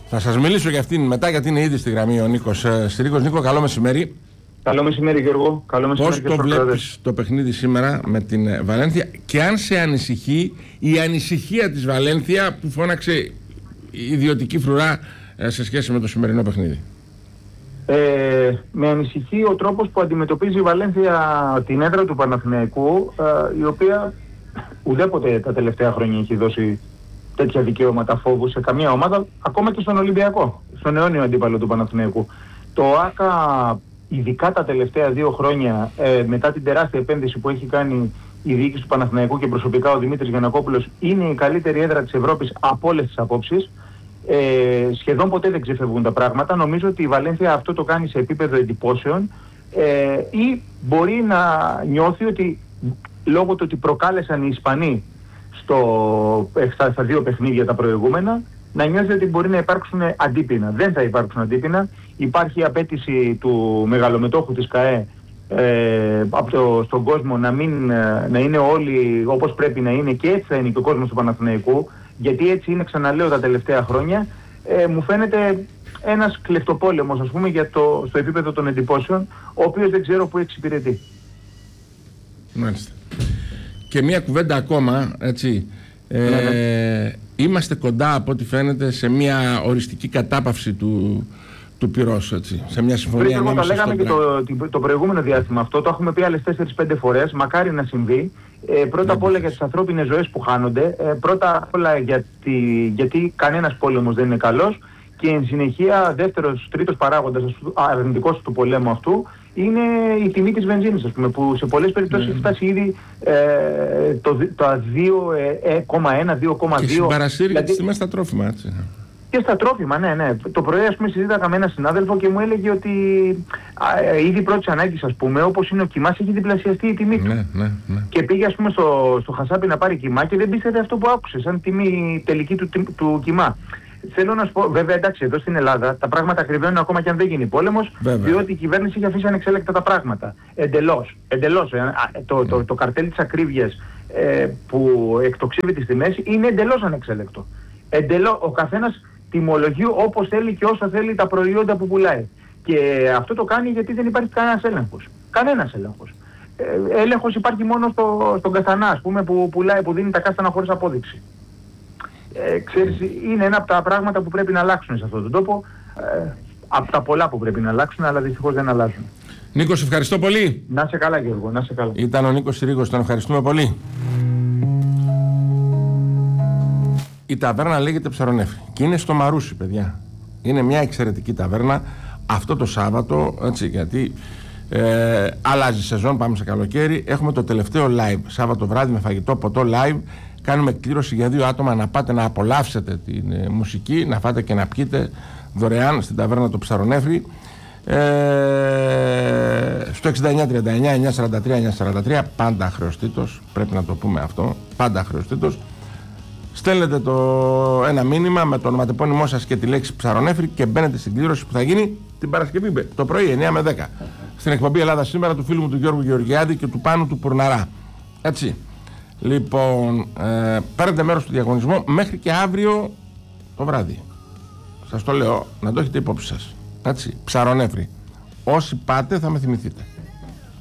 Θα σας μιλήσω για αυτήν μετά, γιατί είναι ήδη στη γραμμή ο Νίκος Συρίγος. Νίκο, καλό μεσημέρι. Καλό μεσημέρι, Γιώργο. Καλό μεσημέρι. Πώς το βλέπεις το παιχνίδι σήμερα με την Βαλένθια, και αν σε ανησυχεί η ανησυχία της Βαλένθια που φώναξε ιδιωτική φρουρά σε σχέση με το σημερινό παιχνίδι? Με ανησυχεί ο τρόπος που αντιμετωπίζει η Βαλένθια την έδρα του Παναθηναϊκού, η οποία ουδέποτε τα τελευταία χρόνια έχει δώσει τέτοια δικαιώματα φόβου σε καμία ομάδα, ακόμα και στον Ολυμπιακό, στον αιώνιο αντίπαλο του Παναθηναϊκού. Το ΆΚΑ, ειδικά τα τελευταία 2 χρόνια, μετά την τεράστια επένδυση που έχει κάνει η διοίκηση του Παναθηναϊκού και προσωπικά ο Δημήτρης Γιαννακόπουλος, είναι η καλύτερη έδρα της Ευρώπης από όλες τις απόψεις. Σχεδόν ποτέ δεν ξεφεύγουν τα πράγματα. Νομίζω ότι η Βαλένθια αυτό το κάνει σε επίπεδο εντυπώσεων, ή μπορεί να νιώθει ότι λόγω του ότι προκάλεσαν οι Ισπανοί στα 2 παιχνίδια τα προηγούμενα, να νιώθει ότι μπορεί να υπάρξουν αντίπεινα. Δεν θα υπάρξουν αντίπεινα. Υπάρχει απέτηση του μεγαλομετόχου της ΚΑΕ στον κόσμο να είναι όλοι όπως πρέπει να είναι, και έτσι θα είναι και ο κόσμος του Παναθηναϊκού, γιατί έτσι είναι, ξαναλέω, τα τελευταία χρόνια. Μου φαίνεται ένας κλεφτοπόλεμος, ας πούμε, στο επίπεδο των εντυπώσεων, ο οποίος δεν ξέρω πού εξυπηρετεί. Μάλιστα. Και μια κουβέντα ακόμα, έτσι. Είμαστε κοντά, από ό,τι φαίνεται, σε μια οριστική κατάπαυση του πυρός, έτσι. Σε μια συμφωνία. Πριν, το λέγαμε και το προηγούμενο διάστημα αυτό, το έχουμε πει άλλες 4-5 φορές, μακάρι να συμβεί. Πρώτα απ' όλα για τις ανθρώπινες ζωές που χάνονται, πρώτα απ' όλα γιατί κανένας πόλεμος δεν είναι καλός, και εν συνεχεία δεύτερος, τρίτος παράγοντας αρνητικός του πολέμου αυτού είναι η τιμή της βενζίνης, ας πούμε, που σε πολλές περιπτώσεις έχει φτάσει ήδη τα 2,1-2,2. Και συμπαρασύρει τις τιμές στα τρόφιμα, έτσι. Και στα τρόφιμα, ναι. Το πρωί, ας πούμε, συζήταγα με έναν συνάδελφο και μου έλεγε ότι ήδη πρώτης ανάγκης, ας πούμε, όπως είναι ο κιμάς, έχει διπλασιαστεί η τιμή του. Ναι. Και πήγε, ας πούμε, στο Χασάπι να πάρει κιμά και δεν πίστευε αυτό που άκουσε, σαν τιμή τελική του κιμά. Θέλω να σου πω, βέβαια, εντάξει, εδώ στην Ελλάδα τα πράγματα ακριβένουν ακόμα και αν δεν γίνει πόλεμος, διότι η κυβέρνηση έχει αφήσει ανεξέλεκτα τα πράγματα. Εντελώς. Το καρτέλ της ακρίβειας που εκτοξεύει τις τιμές είναι εντελώς ανεξέλεκτο. Ο καθένας τιμολογεί όπως θέλει και όσο θέλει τα προϊόντα που πουλάει. Και αυτό το κάνει γιατί δεν υπάρχει κανένας έλεγχος. Κανένας έλεγχος. Έλεγχος υπάρχει μόνο στον Καθανά, ας πούμε, που δίνει τα κάστανα χωρίς απόδειξη. Ξέρεις, είναι ένα από τα πράγματα που πρέπει να αλλάξουν σε αυτόν τον τόπο, από τα πολλά που πρέπει να αλλάξουν, αλλά δυστυχώς δεν αλλάζουν. Νίκο, σε ευχαριστώ πολύ. Να σε καλά, Γιώργο, να σε καλά. Ήταν ο Νίκος Συρίγος, τον ευχαριστούμε πολύ. Η ταβέρνα λέγεται Ψαρονέφρη και είναι στο Μαρούσι, παιδιά. Είναι μια εξαιρετική ταβέρνα αυτό το Σάββατο, έτσι, γιατί αλλάζει σεζόν, πάμε σε καλοκαίρι. Έχουμε το τελευταίο live Σάββατο βράδυ με φαγητό, ποτό live. Κάνουμε εκκλήρωση για 2 άτομα να πάτε να απολαύσετε την μουσική, να φάτε και να πιείτε δωρεάν στην ταβέρνα το Ψαρονέφρη. Στο 6939-943-943, πάντα χρεωστήτως, πρέπει να το πούμε αυτό, πάντα χρεωστήτως. Στέλνετε ένα μήνυμα με το ονοματεπώνυμό σας και τη λέξη Ψαρονέφρη και μπαίνετε στην κλήρωση που θα γίνει την Παρασκευή το πρωί 9 με 10 στην εκπομπή Ελλάδα Σήμερα του φίλου μου του Γιώργου Γεωργιάδη και του Πάνου του Πουρναρά. Έτσι. Λοιπόν, παίρνετε μέρος στο διαγωνισμό μέχρι και αύριο το βράδυ. Σας το λέω, να το έχετε υπόψη σας. Έτσι, Ψαρονέφρη. Όσοι πάτε θα με θυμηθείτε.